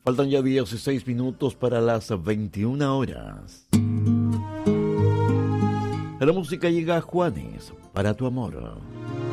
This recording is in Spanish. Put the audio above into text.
Faltan ya 16 minutos para las 21 horas. La música llega a Juanes, para tu amor.